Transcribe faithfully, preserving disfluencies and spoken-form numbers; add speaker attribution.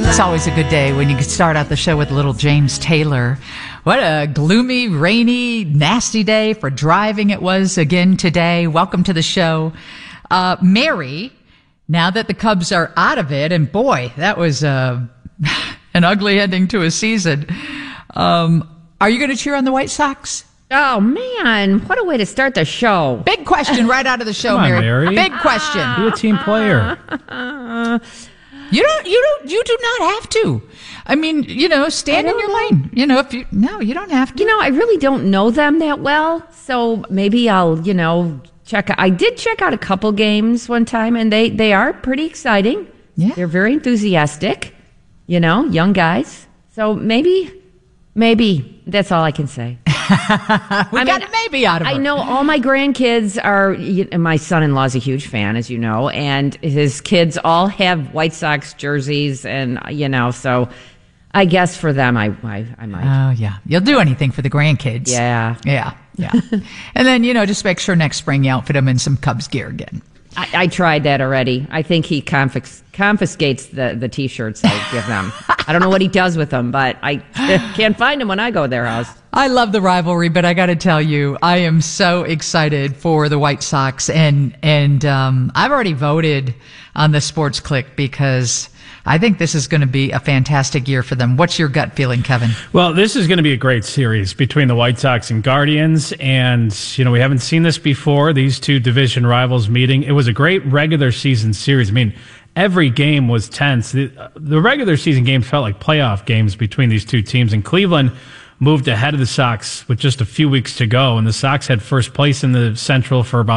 Speaker 1: It's always a good day when you can start out the show with a little James Taylor. What a gloomy, rainy, nasty day for driving it was again today. Welcome to the show. Uh, Mary, now that the Cubs are out of it, and boy, that was uh, an ugly ending to a season. Um, are you going to cheer on the White Sox?
Speaker 2: Oh, man, what a way to start the show.
Speaker 1: Big question right out of the show,
Speaker 3: Come on,
Speaker 1: Mary.
Speaker 3: Mary.
Speaker 1: Big question.
Speaker 3: Be a team player.
Speaker 1: You don't, you don't, you do not have to. I mean, you know, stand in your lane. You know, if you, no, you don't have to.
Speaker 2: You know, I really don't know them that well, so maybe I'll, you know, check. I did check out a couple games one time, and they, they are pretty exciting.
Speaker 1: Yeah.
Speaker 2: They're very enthusiastic, you know, young guys. So maybe, maybe that's all I can say.
Speaker 1: we
Speaker 2: I
Speaker 1: got
Speaker 2: mean,
Speaker 1: a maybe out of her.
Speaker 2: I know all my grandkids are, you know, my son-in-law's a huge fan, as you know, and his kids all have White Sox jerseys, and, you know, so I guess for them, I, I, I might.
Speaker 1: Oh, yeah. You'll do anything for the grandkids.
Speaker 2: Yeah.
Speaker 1: Yeah, yeah. And then, you know, just make sure next spring you outfit them in some Cubs gear again.
Speaker 2: I, I tried that already. I think he confis- confiscates the, the T-shirts I give them. I don't know what he does with them, but I can't find them when I go to their house.
Speaker 1: I love the rivalry, but I got to tell you, I am so excited for the White Sox, and and um, I've already voted on the Sports Click because I think this is going to be a fantastic year for them. What's your gut feeling, Kevin?
Speaker 3: Well, this is going to be a great series between the White Sox and Guardians. And, you know, we haven't seen this before, these two division rivals meeting. It was a great regular season series. I mean, every game was tense. The, the regular season games felt like playoff games between these two teams. And Cleveland moved ahead of the Sox with just a few weeks to go. And the Sox had first place in the Central for about